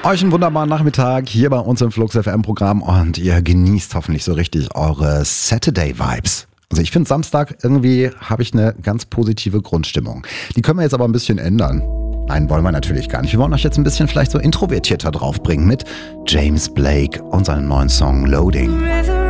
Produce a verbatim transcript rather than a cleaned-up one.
Euch einen wunderbaren Nachmittag hier bei uns im Flux F M-Programm und ihr genießt hoffentlich so richtig eure Saturday-Vibes. Also ich finde, Samstag irgendwie habe ich eine ganz positive Grundstimmung. Die können wir jetzt aber ein bisschen ändern. Nein, wollen wir natürlich gar nicht. Wir wollen euch jetzt ein bisschen vielleicht so introvertierter draufbringen mit James Blake und seinem neuen Song Loading.